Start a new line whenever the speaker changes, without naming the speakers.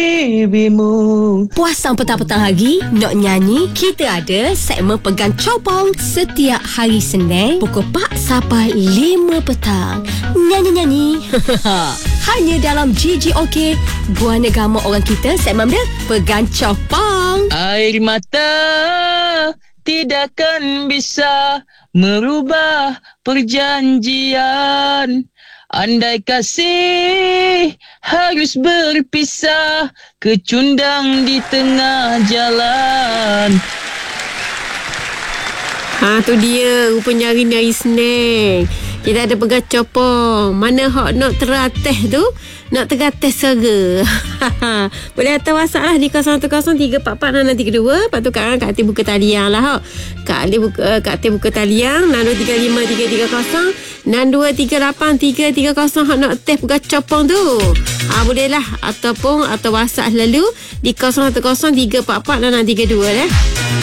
bibimu.
Puasang petang-petang lagi, nak nyanyi? Kita ada segmen Pegang Copong setiap hari Senin pukul 4 sampai 5 petang. Nyanyi-nyanyi. Hanya dalam GGOK, Guana Gama Orang Kita, segmen dia Pegang Copong.
Air mata tidak akan bisa merubah perjanjian. Andai kasih harus berpisah, kecundang di tengah jalan.
Tu dia rupanya hari ni hari Senin. Kita ada pegang copong. Mana hak nak terateh tu? Nak terateh sera. Boleh hantar WhatsApp lah di 0103446632. Lepas tu Kak Atin buka talian lah. Kak Atin buka talian 62353330 62383330. Hak nak teh pegang copong tu. Boleh lah. Atau WhatsApp lalu di 0103446632 lah.